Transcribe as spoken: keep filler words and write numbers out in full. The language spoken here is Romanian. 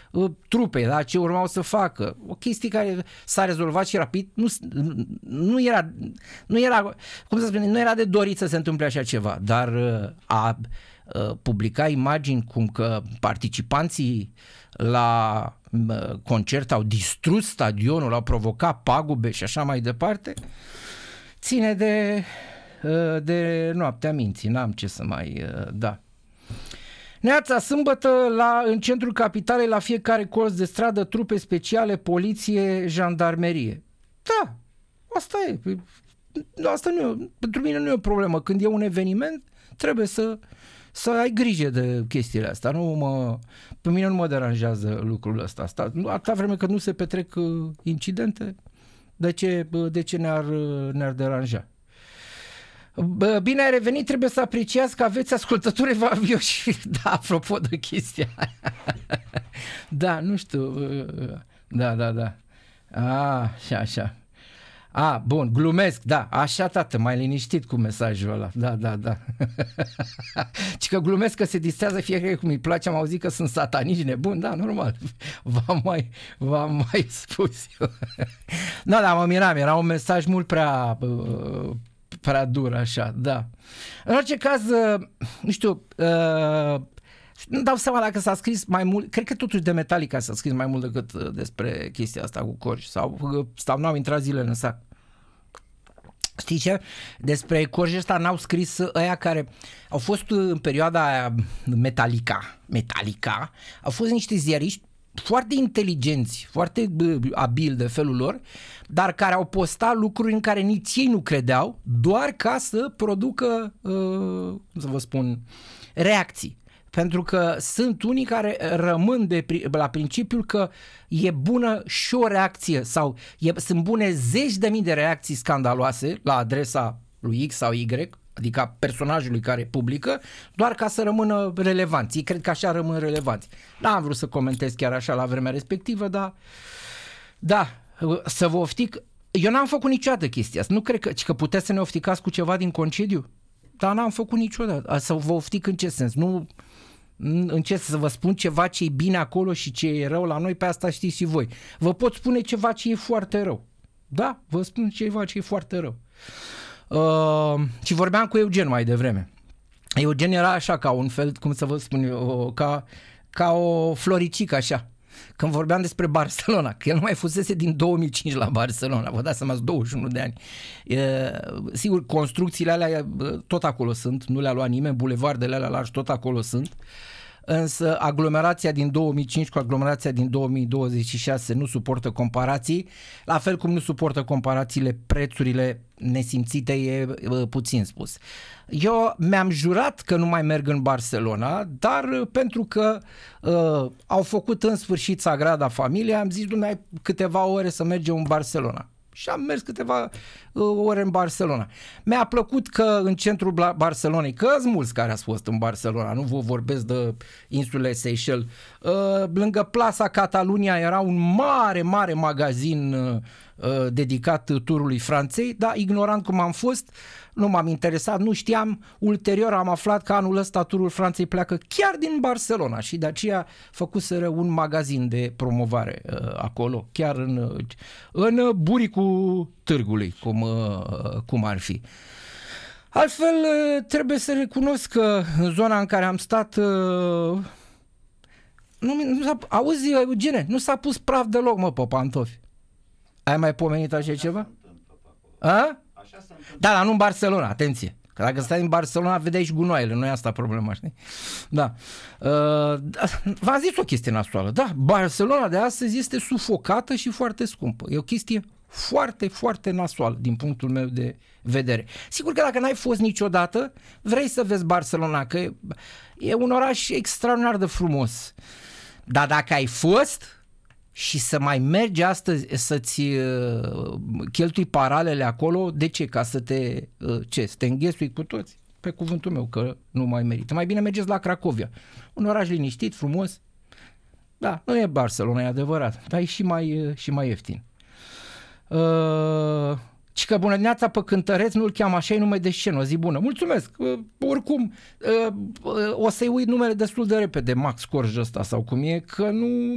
trupei, da? Ce urmau să facă. O chestie care s-a rezolvat și rapid. Nu, nu era, nu era, cum să spune, nu era de dorit să se întâmple așa ceva, dar a, a publica imagini cum că participanții la concert au distrus stadionul, au provocat pagube și așa mai departe, ține de, de noaptea minții, n-am ce să mai da. Neața, sâmbătă la, în centrul capitalei, la fiecare colț de stradă, trupe speciale, poliție, jandarmerie. Da, asta e. Asta nu e, pentru mine nu e o problemă. Când e un eveniment, trebuie să, să ai grijă de chestiile astea. Nu mă, pe mine nu mă deranjează lucrul ăsta. Asta, atâta vreme că nu se petrec incidente, de ce, de ce ne-ar, ne-ar deranja? Bine ai revenit, trebuie să apreciați că aveți ascultători evlavioși. Da, apropo de chestia aia. Da, nu știu. Da, da, da. A, așa, așa. A, bun, glumesc, da, așa tată, mai liniștit cu mesajul ăla. Da, da, da. Și că glumesc că se distrează fiecare cum îi place, am auzit că sunt satanici nebuni, da, normal. V-am mai, v-am mai spus eu. Da, da, mă miram, era un mesaj mult prea... Uh, prea dur așa, da. În orice caz, nu știu, uh, nu dau seama dacă s-a scris mai mult, cred că totuși de Metallica s-a scris mai mult decât despre chestia asta cu Corj, sau, sau n-au intrat zilele în sac. Știi ce? Despre Corj ăsta n-au scris ăia care au fost în perioada aia Metallica, Metallica, au fost niște ziariști foarte inteligenți, foarte abili de felul lor, dar care au postat lucruri în care nici ei nu credeau, doar ca să producă, uh, cum să vă spun, reacții. Pentru că sunt unii care rămân de, la principiul că e bună și o reacție sau e, sunt bune zeci de mii de reacții scandaloase la adresa lui X sau Y, adică personajului care publică, doar ca să rămână relevanți. Ei cred că așa rămân relevanți. N-am vrut să comentez chiar așa la vremea respectivă, dar da, să vă oftic. Eu n-am făcut niciodată chestia asta. Nu cred că, că puteți să ne ofticați cu ceva din concediu? Dar n-am făcut niciodată. Să vă oftic în ce sens? Nu în ce să vă spun ceva ce e bine acolo și ce e rău la noi, pe asta știți și voi. Vă pot spune ceva ce e foarte rău. Da, vă spun ceva ce e foarte rău. Uh, și vorbeam cu Eugen mai devreme. Eugen era așa ca un fel, cum să vă spun eu, ca, ca o floricică așa. Când vorbeam despre Barcelona, că el nu mai fusese din două mii cinci la Barcelona, vă dați seama, douăzeci și unu de ani. E, sigur, construcțiile alea tot acolo sunt, nu le-a luat nimeni, bulevardele alea largi tot acolo sunt, însă aglomerația din două mii cinci cu aglomerația din două mii douăzeci și șase nu suportă comparații, la fel cum nu suportă comparațiile prețurile nesimțite, e puțin spus. Eu mi-am jurat că nu mai merg în Barcelona, dar pentru că uh, au făcut în sfârșit Sagrada Familie, am zis, dumne, câteva ore să mergem în Barcelona. Și am mers câteva uh, ore în Barcelona. Mi-a plăcut că în centrul Barcelonei, că sunt mulți care ați fost în Barcelona, nu vă vorbesc de insulele Seychelles, uh, lângă Plaza Catalunya era un mare, mare magazin uh, dedicat turului Franței, dar ignorant cum am fost, nu m-am interesat, nu știam, ulterior am aflat că anul ăsta turul Franței pleacă chiar din Barcelona și de aceea făcuseră un magazin de promovare uh, acolo, chiar în, în buricul târgului, cum, uh, cum ar fi. Altfel, uh, trebuie să recunosc că în zona în care am stat, uh, nu, nu s-a, auzi, Eugene, nu s-a pus praf deloc, mă, pe pantofi. Ai mai pomenit așa ceva? A? Da, dar nu în Barcelona, atenție. Că dacă stai în Barcelona, vedeai și gunoaiele, nu e asta problema, știi? Da. Uh, v-am zis o chestie nasoală. Da, Barcelona de astăzi este sufocată și foarte scumpă. E o chestie foarte, foarte nasoală din punctul meu de vedere. Sigur că dacă n-ai fost niciodată, vrei să vezi Barcelona, că e, e un oraș extraordinar de frumos. Dar dacă ai fost și să mai mergi astăzi să-ți uh, cheltui paralele acolo, de ce? Ca să te, uh, ce? Să te înghesui cu toți? Pe cuvântul meu că nu mai merită. Mai bine mergeți la Cracovia. Un oraș liniștit, frumos. Da, nu e Barcelona, e adevărat, dar e și mai, uh, și mai ieftin. Uh, și că bună dimineața pe cântăreț nu-l cheamă așa, e nume de scenă, o zi bună. Mulțumesc! Uh, oricum, uh, uh, o să-i uit numele destul de repede, Max Corj ăsta sau cum e, că nu...